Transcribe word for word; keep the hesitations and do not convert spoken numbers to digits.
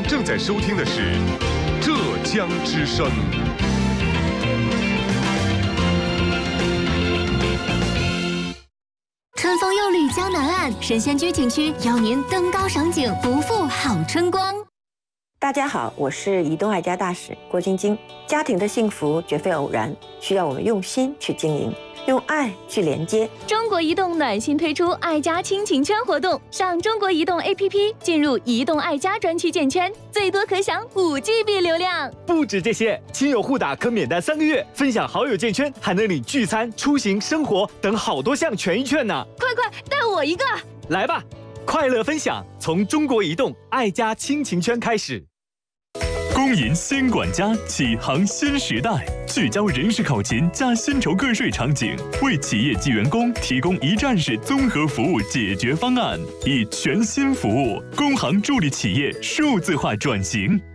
正在收听的是浙江之声。 春风又绿江南岸，神仙居景区邀您登高赏景，不负好春光。 大家好，我是移动爱家大使郭晶晶。家庭的幸福绝非偶然，需要我们用心去经营，用爱去连接。 中国移动暖心推出爱家亲情圈活动，上中国移动 A P P 进入移动爱家专区建圈，最多可享五 G B 流量。 不止这些，亲友互打可免单三个月，分享好友建圈还能领聚餐、出行、生活等好多项权益券呢！ 快快带我一个！ 来吧，快乐分享从中国移动爱家亲情圈开始。 公银新管家启航新时代，聚焦人事考勤加薪酬个税场景，为企业及员工提供一站式综合服务解决方案，以全新服务工行助力企业数字化转型。